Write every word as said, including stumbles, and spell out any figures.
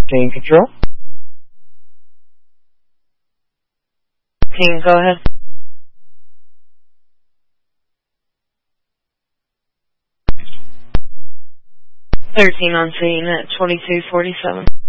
Team Control. Team, go ahead. thirteen on scene at twenty-two forty-seven.